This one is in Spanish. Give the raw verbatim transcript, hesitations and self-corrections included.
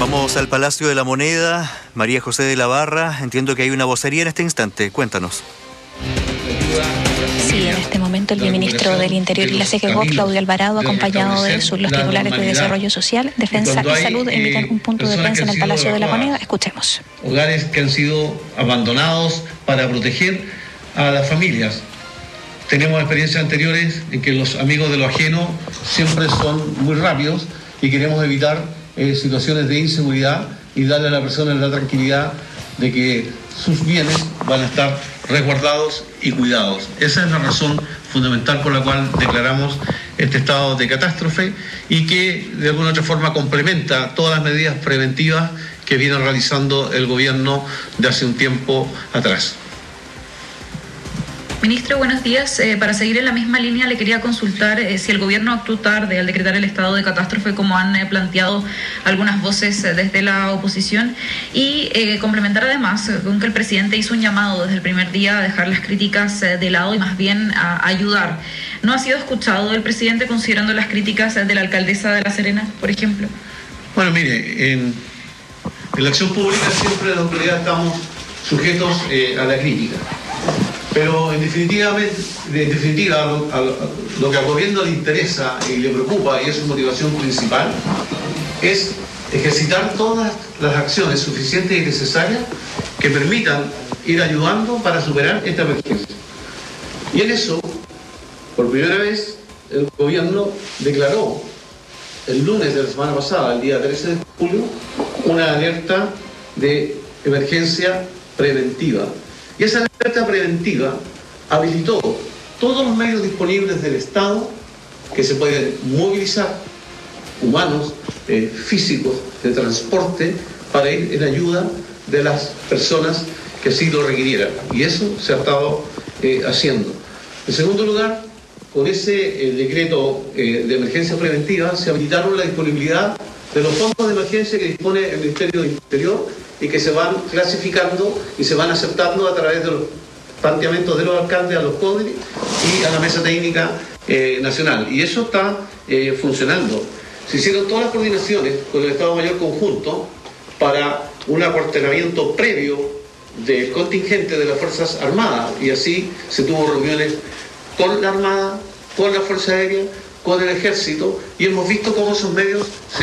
Vamos al Palacio de la Moneda. María José de la Barra, entiendo que hay una vocería en este instante. Cuéntanos. Sí, en este momento el ministro del Interior y la SECEGOV, Claudio Alvarado, acompañado de sus, los titulares de Desarrollo Social, Defensa y Salud, emiten un punto de prensa en el Palacio de la Moneda. Escuchemos. Hogares que han sido abandonados para proteger a las familias. Tenemos experiencias anteriores en que los amigos de lo ajeno siempre son muy rápidos y queremos evitar eh, situaciones de inseguridad y darle a la persona la tranquilidad de que sus bienes van a estar resguardados y cuidados. Esa es la razón fundamental por la cual declaramos este estado de catástrofe y que de alguna u otra forma complementa todas las medidas preventivas que viene realizando el gobierno de hace un tiempo atrás. Ministro, buenos días. Eh, para seguir en la misma línea, le quería consultar eh, si el gobierno actuó tarde al decretar el estado de catástrofe, como han eh, planteado algunas voces eh, desde la oposición, y eh, complementar además eh, con que el presidente hizo un llamado desde el primer día a dejar las críticas eh, de lado y más bien a, a ayudar. ¿No ha sido escuchado el presidente considerando las críticas eh, de la alcaldesa de La Serena, por ejemplo? Bueno, mire, en, en la acción pública siempre las autoridades estamos sujetos eh, a la crítica. Pero en definitiva, en definitiva lo, a, a, lo que al gobierno le interesa y le preocupa, y es su motivación principal, es ejercitar todas las acciones suficientes y necesarias que permitan ir ayudando para superar esta emergencia. Y en eso, por primera vez, el gobierno declaró el lunes de la semana pasada, el día trece de julio, una alerta de emergencia preventiva. Y esa alerta preventiva habilitó todos los medios disponibles del Estado que se pueden movilizar, humanos, eh, físicos, de transporte, para ir en ayuda de las personas que así lo requirieran. Y eso se ha estado eh, haciendo. En segundo lugar, con ese eh, decreto eh, de emergencia preventiva se habilitaron la disponibilidad de los fondos de emergencia que dispone el Ministerio del Interior y que se van clasificando y se van aceptando a través de los planteamientos de los alcaldes a los CODRI y a la Mesa Técnica eh, Nacional. Y eso está eh, funcionando. Se hicieron todas las coordinaciones con el Estado Mayor Conjunto para un acuartelamiento previo del contingente de las Fuerzas Armadas, y así se tuvo reuniones con la Armada, con la Fuerza Aérea, con el Ejército, y hemos visto cómo esos medios se